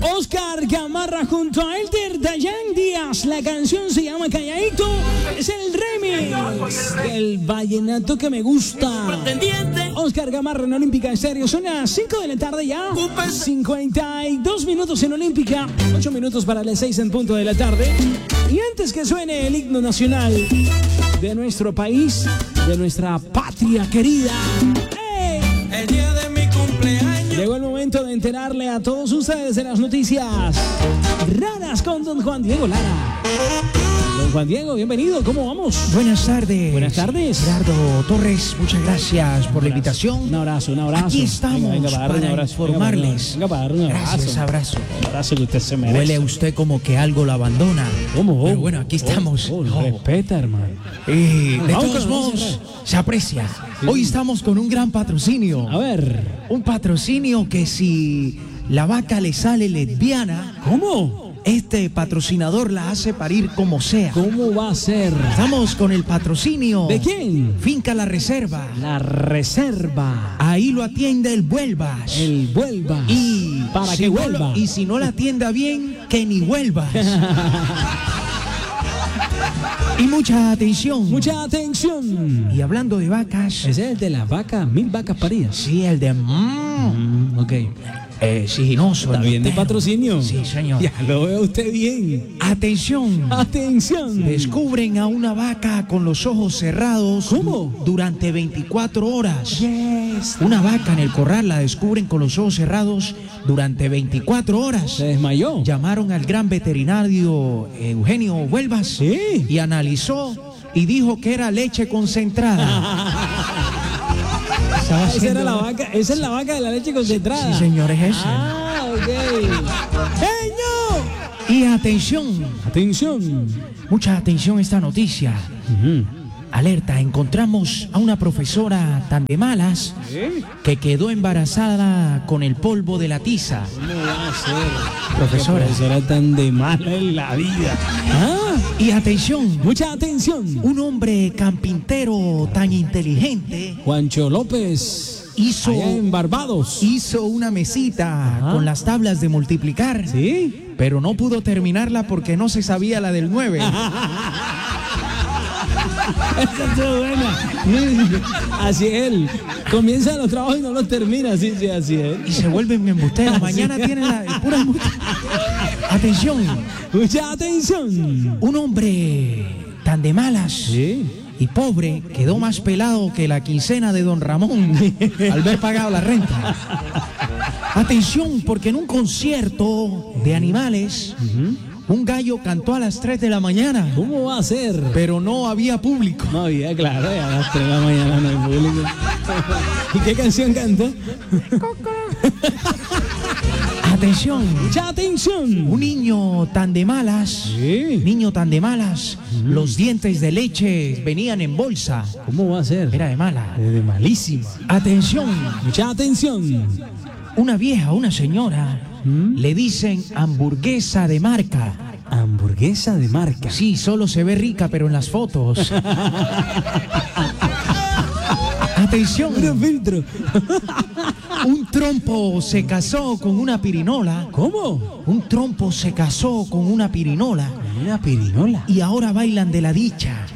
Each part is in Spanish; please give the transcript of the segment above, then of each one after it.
Oscar Gamarra junto a Elder Dayan Díaz. La canción se llama Calladito. Es el remix del vallenato que me gusta. Oscar Gamarra en Olímpica Estéreo. Son las 5 de la tarde ya. 52 minutos en Olímpica. 8 minutos para las 6 en punto de la tarde. Y antes que suene el himno nacional de nuestro país, de nuestra patria querida. ¡Hey! El día de mi cumpleaños. Llegó el momento de enterarle a todos ustedes de las noticias raras con don Juan Diego Lara. Don Juan Diego, bienvenido, ¿cómo vamos? Buenas tardes. Buenas tardes. Gerardo Torres, muchas gracias por la invitación. Un abrazo. Aquí estamos venga, para darle un abrazo. informarles. Venga, para darle un abrazo. Gracias, abrazo. Un abrazo que usted se merece. Huele usted como que algo lo abandona. ¿Cómo? Pero bueno, aquí estamos. Respeta, hermano. De Vamos todos con la modos, música. se aprecia. Hoy estamos con un gran patrocinio. A ver. Un patrocinio que si la vaca le sale lesbiana, ¿Cómo? este patrocinador la hace parir como sea. ¿Cómo va a ser? Estamos con el patrocinio. ¿De quién? Finca La Reserva. La Reserva. Ahí lo atiende el Vuelvas. El vuelva. Y para si que no vuelva. y si no la atienda bien, que ni vuelvas. Y mucha atención. Mucha atención. Y hablando de vacas. Ese es el de las vacas, 1000 vacas paridas. Sí, el de Ok. siginoso. ¿Está el bien de entero. patrocinio? Sí, señor. Ya lo veo usted bien. Atención. Atención. Descubren a una vaca con los ojos cerrados. ¿Cómo? Durante 24 horas. Yes. Una vaca en el corral la descubren con los ojos cerrados durante 24 horas. Se desmayó. Llamaron al gran veterinario Eugenio Vuelvas. Sí. Y analizó y dijo que era leche concentrada. Estaba Esa era haciendo- la vaca, esa es la vaca de la leche concentrada. Sí, señor, es esa. Ah, ok. ¡Hey, no! Y atención, Atención. mucha atención a esta noticia. Alerta, encontramos a una profesora tan de malas que quedó embarazada con el polvo de la tiza. ¿Cómo va a ser? Profesora. Qué profesora tan de mala en la vida. Ah, Y atención, mucha atención. un hombre campintero tan inteligente Juancho López hizo allá en Barbados. una mesita Ajá. con las tablas de multiplicar, ¿Sí? pero no pudo terminarla porque no se sabía la del 9. Esa estuvo buena. Así es él. Comienza los trabajos y no los termina. Así es él. Y se vuelven embusteros. Mañana tienen la pura embuste. Atención, Mucha atención. un hombre tan de malas Sí. y pobre quedó más pelado que la quincena de don Ramón al haber pagado la renta. Atención, porque en un concierto de animales, un gallo cantó a las 3 de la mañana, ¿Cómo va a ser? pero no había público. No había, claro, a las 3 de la mañana no hay público. ¿Y qué canción cantó? Atención, Mucha atención. un niño tan de malas, Sí. los dientes de leche venían en bolsa. ¿Cómo va a ser? Era de mala. De malísima. Atención, Mucha atención. una señora, le dicen hamburguesa de marca. Hamburguesa de marca. Sí, solo se ve rica, pero en las fotos. Atención, Puro filtro. un trompo se casó con una pirinola. ¿Cómo? Un trompo se casó con una pirinola Una pirinola. y ahora bailan de la dicha.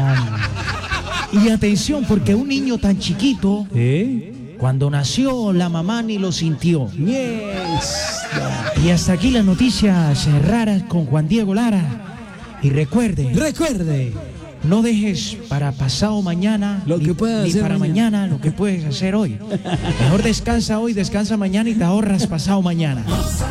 Y atención, porque un niño tan chiquito, ¿Eh? cuando nació, la mamá ni lo sintió. Yes. Y hasta aquí las noticias raras con Juan Diego Lara. Y recuerde, Recuerde. no dejes para pasado mañana Lo que puedas ni hacer para mañana lo que puedes hacer hoy. Mejor descansa hoy, descansa mañana y te ahorras pasado mañana.